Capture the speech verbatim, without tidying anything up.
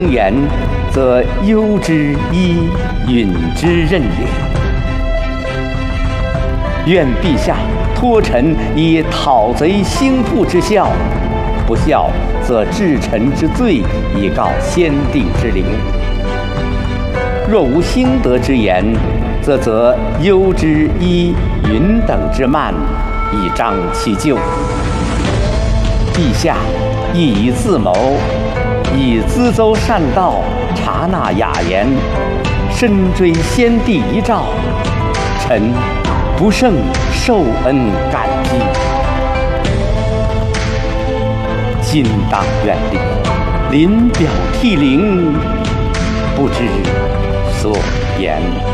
言，则忧之伊，允之任也。愿陛下托臣以讨贼兴复之效，不效则治臣之罪，以告先帝之灵。若无兴德之言，则责忧之伊、允等之慢，以彰其咎。陛下亦以自谋，以咨奏善道，察纳雅言，深追先帝遗诏，臣不胜受恩感激。今当愿力，临表涕零，不知所言。